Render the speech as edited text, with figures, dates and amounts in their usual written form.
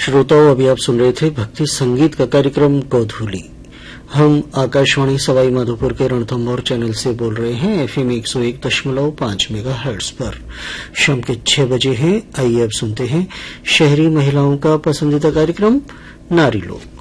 श्रोताओं, अभी आप सुन रहे थे भक्ति संगीत का कार्यक्रम गोधूली। हम आकाशवाणी सवाई माधोपुर के रणथंभौर चैनल से बोल रहे हैं एफएम 101.5 मेगाहर्ट्ज पर। शाम के 6 बजे हैं। आइए अब सुनते हैं शहरी महिलाओं का पसंदीदा कार्यक्रम नारी लोक।